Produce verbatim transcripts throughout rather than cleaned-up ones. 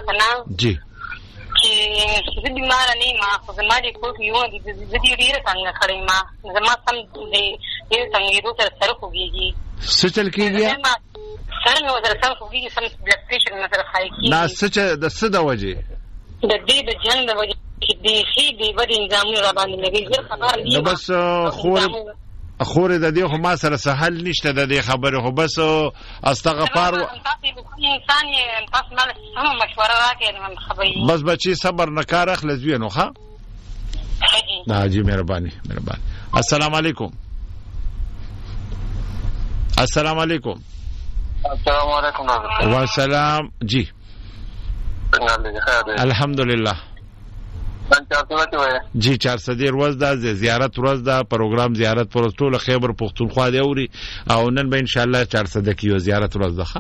کنه جی چې زه بیمار نه یم خو زما د کور کې یو زه دې ډېره څنګه کړې ما زما سم د ډېر څنګېدو سره سر خوږېږي څه چل کېږي سر مې ورسره سم خوږېږي سم بلډ پرېشر مې سره خالي کېږي نه څه د څه د وجې د دې د جنګ د وجې چې بیخي بې بد انځامونه را باندې لګېږي زه خبر نو بس خور خورې د دې خو ما سره سهل نشته د دې خبرې خو بس استغفار انسان یې تاسو مله هم مشوره راکړئ خبرې بس بچي صبر نه کار اخلې زوی نو ښه نه جی مهرباني مهرباني السلام علیکم السلام علیکم السلام علیکم و السلام جی الحمدلله جی چار سدې ورځ دا زیارت ورځ دا پروګرام زیارت پر ټول خیبر پختونخوا دی اوري او نن به ان شاء الله چار سدې کې زیارت ورځ ده ها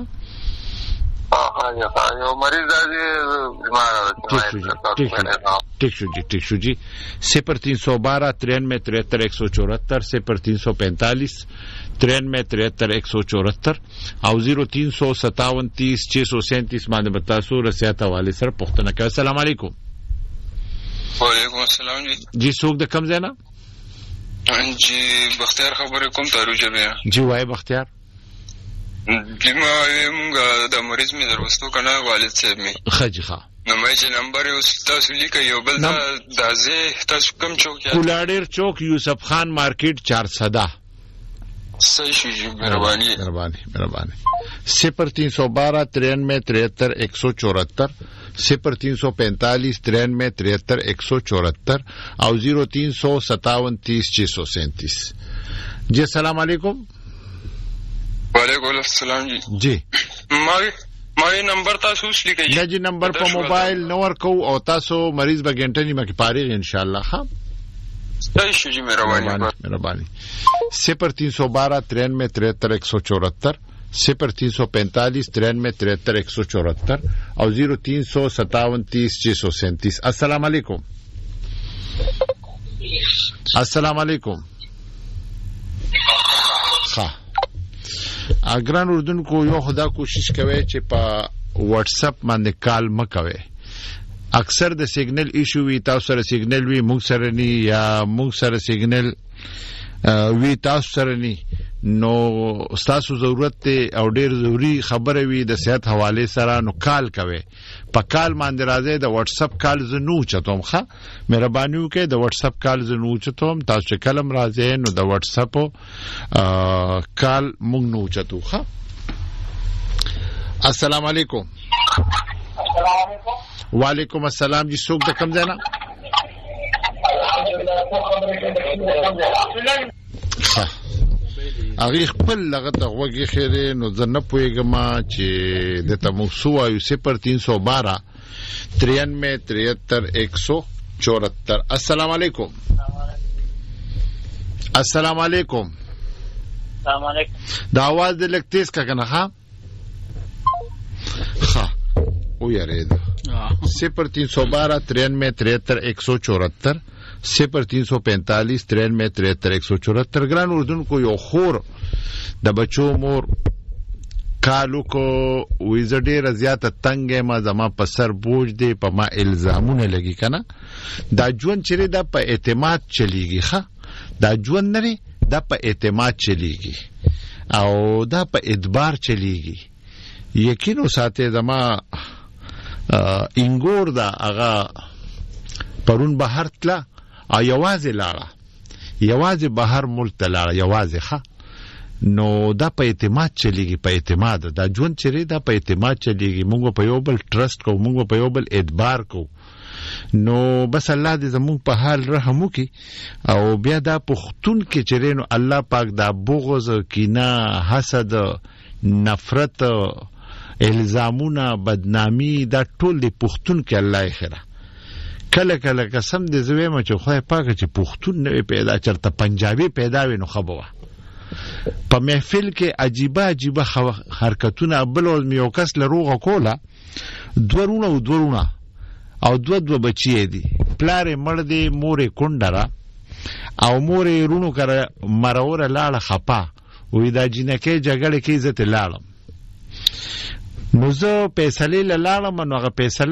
یو مریض دی بیمار دی ٹھیک شو جی ٹھیک شو جی صفر تین سو بارہ ترانوے تریہتر ایک سو چوہتر صفر تین سو پینتالیس ترانوے تریہتر ایک سو چوہتر او زیرو تین سو ستاون تیس چھ سو سینتیس باندې بتاسو رسیات حواله سره پښتنه کوي السلام علیکم وعلیکم السلام جی جی څوک د کم ځای نه جی بختیار خبرې کوم تاروجه بیا جی وای بختیار جی ما مونږ د مریض مې دروستو کنه والد صاحب مې خجی ښه نو مې چې نمبر یو تاسو لیکي یو بل دا دازه تاسو کوم چوک یا کولاډیر چوک یوسف خان مارکیټ چار سدا صحیح شي جی مهرباني مهرباني مهرباني صفر تین سو بارہ ترانوے تریہتر ایک سو چوہتر صفر تین سو پینتالیس ترانوے تریہتر ایک سو چوہتر او زیرو تین سو ستاون تیس چھ سو سینتیس جی السلام علیکم وعلیکم السلام جی جی ماوی ماوی نمبر تاسو اوس لیکئ نه جی نمبر په موبایل نور کو او تاسو مریض به ګنټنی مکه پاره ان شاء الله ها صحیح شي جی مهرباني مهرباني صفر تین سو بارہ ترانوے تریہتر ایک سو چوہتر صفر تین سو پینتالیس ترانوے تریہتر ایک سو چوہتر اور زیرو تین سو ستاون تیس چھ سو سینتیس السلام علیکم السلام علیکم ها اگران اردن کو یو خدا کوشش کوي چې په واتس اپ باندې کال مکوي اکثر د سیګنل ایشو وی تاسو سره سیګنل وی موږ سره ني یا موږ سره سیګنل وی تاسو سره ني نو تاسو ضرورت ته او ډیر ضروری خبره وی د صحت حواله سره نو کال کوي په کال باندې راځي د واتس اپ کال زنو چتوم ښه مهرباني وکړئ د واتس اپ کال زنو چتوم تاسو کلم راځي نو د واتس اپ کال موږ نو چتو ښه السلام علیکم وعلیکم السلام جی څوک د کم ځای نه هغه خپل لغه ته وګي خیره نو ځنه پويګم چې د تموسو یو صفر تین سو بارہ ترانوے تریہتر ایک سو چوہتر السلام علیکم السلام علیکم السلام علیکم دا आवाज د لکتیس کا کنه ها ها او یاره صفر تین سو بارہ ترانوے تریہتر ایک سو چوہتر صفر تین سو پینتالیس ترانوے تریہتر ایک سو چوہتر گران اردن کو یو خور د بچو مور کالو کو ویزډي رضیات تنګه ما زما په سر بوج دی په ما الزامونه لګی کنه دا ژوند چره دا په اعتماد چلیږي ښه دا ژوند نه دا په اعتماد چلیږي او دا په ادبار چلیږي یقین وساته زما انګور دا هغه پرون بهر تلا او یوازې لاړه یوازې بهر ملک ته لاړه یوازې ښه نو دا په اعتماد چلیږي په اعتماد دا ژوند چره دا په اعتماد چلیږي موږ په یو بل ټرست کوو موږ په یو بل اعتبار کوو نو بس الله دې زموږ په حال رحم وکړي او بیا دا پښتون کې چره نو الله پاک دا بغض کینه حسد نفرت الزامونه بدنامي دا ټول د پښتون کې الله خیره کله کله قسم دې زوی ما چې خدای پاک چې پښتون نه پیدا چرته پنجابي پیدا وینو خبره په محفل کې عجیبه عجیبه حرکتونه بل او میو کس لروغه کوله دورونه او دورونه او دو دو بچی دي پلار مړ دي مورې کونډره او مورې رونو کړه مرور لاړه خپا وې دا جنکه جګړه کې عزت لاړم نو زه پیسې لاړم نو هغه پیسې